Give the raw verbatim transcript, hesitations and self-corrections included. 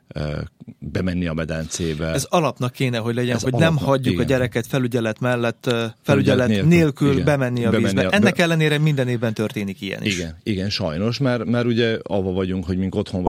bemenni a medencébe. Ez alapnak kéne, hogy legyen, Ez hogy alapnak, nem hagyjuk igen. a gyereket felügyelet mellett, felügyelet, felügyelet nélkül, nélkül igen, bemenni a vízbe. A, Ennek be... ellenére minden évben történik ilyen is. Igen, igen, sajnos, mert, mert ugye avva vagyunk, hogy mink otthon